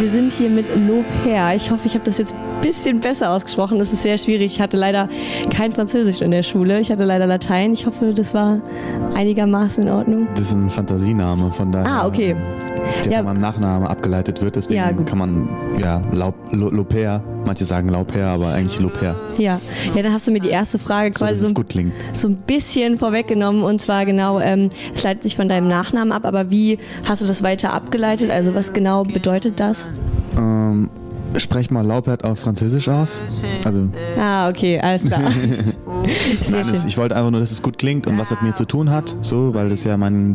wir sind hier mit Lauper. Ich hoffe, ich habe das jetzt ein bisschen besser ausgesprochen. Das ist sehr schwierig. Ich hatte leider kein Französisch in der Schule. Ich hatte leider Latein. Ich hoffe, das war einigermaßen in Ordnung. Das ist ein Fantasiename, von daher. Okay. Der von meinem Nachnamen abgeleitet wird. Deswegen kann man, Lauper, manche sagen Lauper, aber eigentlich Lauper. Ja, dann hast du mir die erste Frage quasi so ein bisschen vorweggenommen. Und zwar genau, es leitet sich von deinem Nachnamen ab, aber wie hast du das weiter abgeleitet? Also was genau bedeutet das? Sprech mal Laupert auf Französisch aus. Also, okay, alles klar. Ich wollte einfach nur, dass es gut klingt und was mit mir zu tun hat, so, weil das ja mein